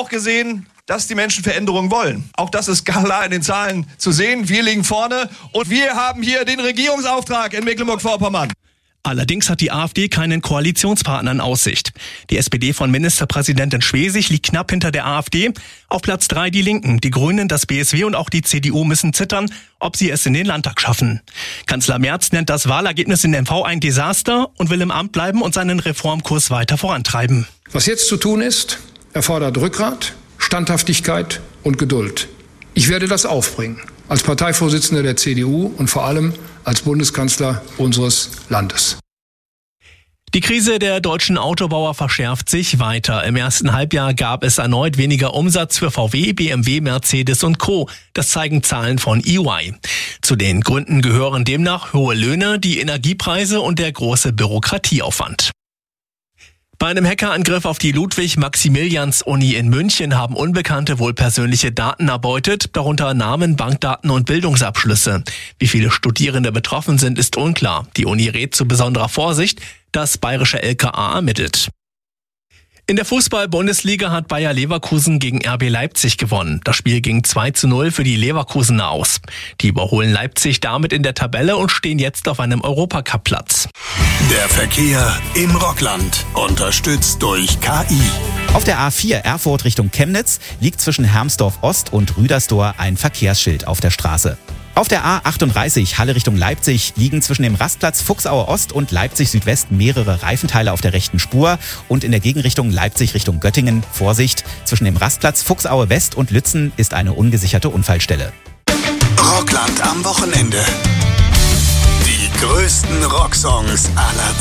auch gesehen, dass die Menschen Veränderungen wollen. Auch das ist klar in den Zahlen zu sehen. Wir liegen vorne und wir haben hier den Regierungsauftrag in Mecklenburg-Vorpommern. Allerdings hat die AfD keinen Koalitionspartner in Aussicht. Die SPD von Ministerpräsidentin Schwesig liegt knapp hinter der AfD. Auf Platz 3 die Linken, die Grünen, das BSW und auch die CDU müssen zittern, ob sie es in den Landtag schaffen. Kanzler Merz nennt das Wahlergebnis in MV ein Desaster und will im Amt bleiben und seinen Reformkurs weiter vorantreiben. Was jetzt zu tun ist, erfordert Rückgrat, Standhaftigkeit und Geduld. Ich werde das aufbringen, als Parteivorsitzender der CDU und vor allem als Bundeskanzler unseres Landes. Die Krise der deutschen Autobauer verschärft sich weiter. Im ersten Halbjahr gab es erneut weniger Umsatz für VW, BMW, Mercedes und Co. Das zeigen Zahlen von EY. Zu den Gründen gehören demnach hohe Löhne, die Energiepreise und der große Bürokratieaufwand. Bei einem Hackerangriff auf die Ludwig-Maximilians-Uni in München haben Unbekannte wohl persönliche Daten erbeutet, darunter Namen, Bankdaten und Bildungsabschlüsse. Wie viele Studierende betroffen sind, ist unklar. Die Uni rät zu besonderer Vorsicht. Das bayerische LKA ermittelt. In der Fußball-Bundesliga hat Bayer Leverkusen gegen RB Leipzig gewonnen. Das Spiel ging 2:0 für die Leverkusener aus. Die überholen Leipzig damit in der Tabelle und stehen jetzt auf einem Europacup-Platz. Der Verkehr im Rockland, unterstützt durch KI. Auf der A4 Erfurt Richtung Chemnitz liegt zwischen Hermsdorf Ost und Rüdersdorf ein Verkehrsschild auf der Straße. Auf der A38 Halle Richtung Leipzig liegen zwischen dem Rastplatz Fuchsaue Ost und Leipzig Südwest mehrere Reifenteile auf der rechten Spur und in der Gegenrichtung Leipzig Richtung Göttingen, Vorsicht, zwischen dem Rastplatz Fuchsaue West und Lützen ist eine ungesicherte Unfallstelle. Rockland am Wochenende. Die größten Rocksongs aller